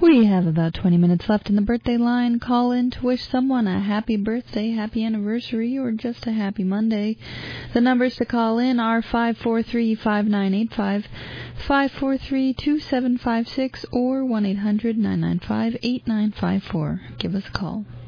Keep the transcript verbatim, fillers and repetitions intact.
We have about twenty minutes left in the birthday line. Call in to wish someone a happy birthday, happy anniversary, or just a happy Monday. The numbers to call in are five four three, five nine eight five, five four three, two seven five six, or one eight hundred, nine nine five, eight nine five four. Give us a call.